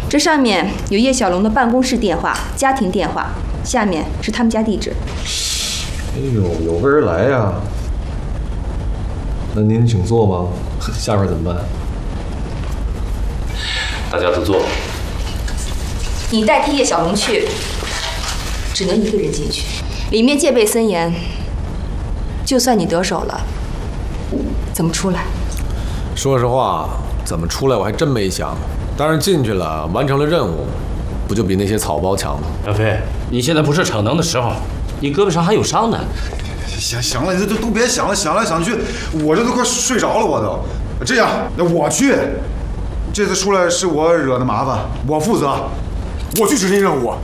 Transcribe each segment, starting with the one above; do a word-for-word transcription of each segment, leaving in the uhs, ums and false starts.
这上面有叶小龙的办公室电话、家庭电话，下面是他们家地址。 哎呦，有个人来呀！那您请坐吗？下边怎么办？ 大家都坐。 你代替叶小龙去，只能一个人进去，里面戒备森严。就算你得手了，怎么出来？ 说实话，怎么出来我还真没想。但是进去了，完成了任务，不就比那些草包强吗？ 梁飞，你现在不是逞能的时候，你胳膊上还有伤呢。 行行了，你这都别想了，想来想去，我这都快睡着了，我都。这样，那我去。这次出来是我惹的麻烦，我负责，我去执行任务。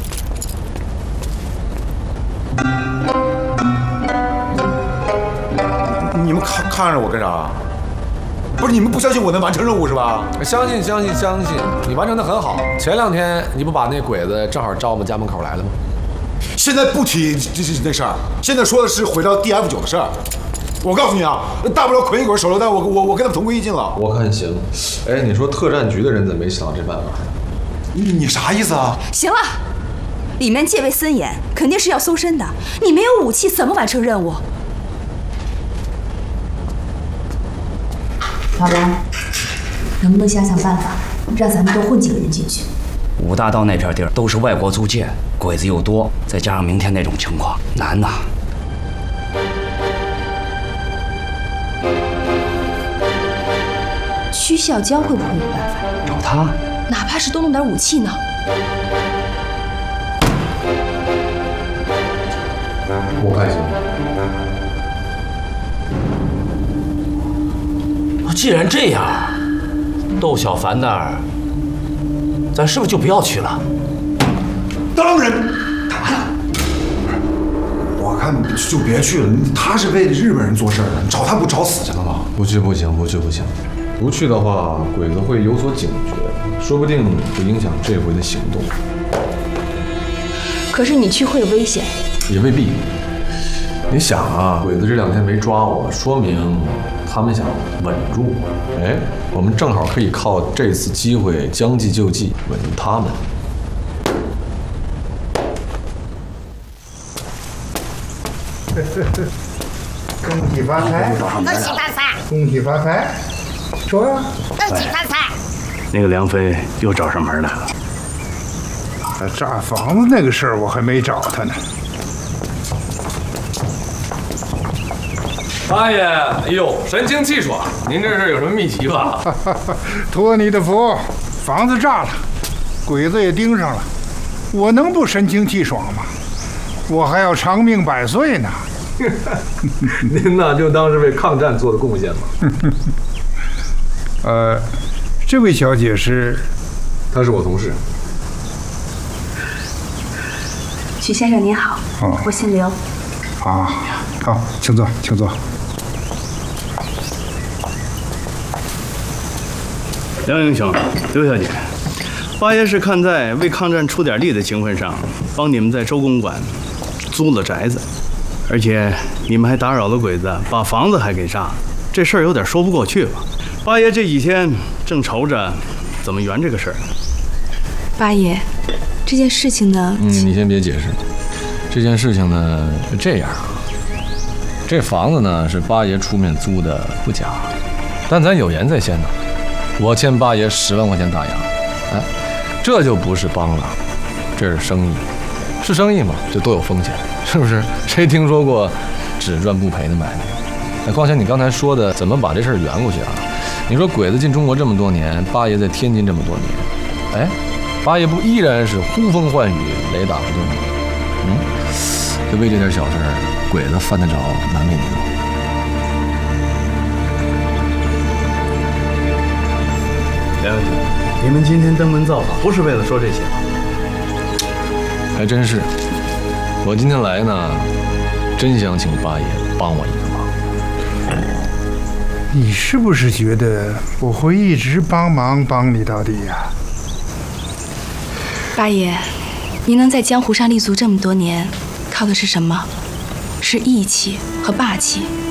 你们看看着我干啥？不是你们不相信我能完成任务是吧？ 相信相信相信，你完成的很好。前两天你不把那鬼子正好招我们家门口来了吗？ 现在不提这这那事儿，现在说的是毁掉 D F 九的事儿。我告诉你啊，大不了捆一捆手榴弹，我我我跟他们同归于尽了。 我看行。哎，你说特战局的人怎么没想到这办法？ 你你啥意思啊？ 行了，里面戒备森严，肯定是要搜身的。你没有武器，怎么完成任务？老梁，能不能想想办法，让咱们多混几个人进去？ 五大道那片地儿都是外国租界，鬼子又多，再加上明天那种情况，难呐。 屈孝江会不会有办法？ 找他， 哪怕是多弄点武器呢？ 我看行。 既然这样，窦小凡那儿，咱是不是就不要去了？ 当然，我看就别去了。他是为日本人做事的，你找他不找死去了吗？ 不去不行，不去不行。不去的话，鬼子会有所警觉，说不定会影响这回的行动。 可是你去会有危险。 也未必。你想啊，鬼子这两天没抓我，说明他们想稳住我。哎，我们正好可以靠这次机会将计就计，稳住他们。 恭喜发财！ 恭喜发财！ 恭喜发财！说呀！ 恭喜发财！ 那个梁飞又找上门来了。 炸房子那个事儿我还没找他呢。 八爷，哎呦，神清气爽！您这是有什么秘籍吧？ 托你的福，房子炸了，鬼子也盯上了，我能不神清气爽吗？我还要长命百岁呢。 您呢，就当是为抗战做的贡献吧。 呃，这位小姐是？ 她是我同事。 许先生您好， 哦、 我姓刘。 啊，好，请坐，请坐。 梁英雄，刘小姐，八爷是看在为抗战出点力的情分上，帮你们在周公馆租了宅子，而且你们还打扰了鬼子，把房子还给炸了，这事儿有点说不过去吧？八爷这几天正愁着怎么圆这个事儿。 八爷，这件事情呢…… 嗯，你先别解释。这件事情呢是这样啊，这房子呢是八爷出面租的，不假，但咱有言在先呢。我欠八爷十万块钱大洋，哎，这就不是帮了，这是生意，是生意嘛，就都有风险，是不是？谁听说过只赚不赔的买卖？哎，况且你刚才说的怎么把这事儿圆过去啊？你说鬼子进中国这么多年，八爷在天津这么多年，哎，八爷不依然是呼风唤雨，雷打不动吗？嗯，就为这点小事儿，鬼子犯得着难为你吗？ 梁英雄，你们今天登门造访，不是为了说这些吧？ 还真是，我今天来呢，真想请八爷帮我一个忙。 你是不是觉得我会一直帮忙帮你到底呀？ 八爷，您能在江湖上立足这么多年，靠的是什么？是义气和霸气，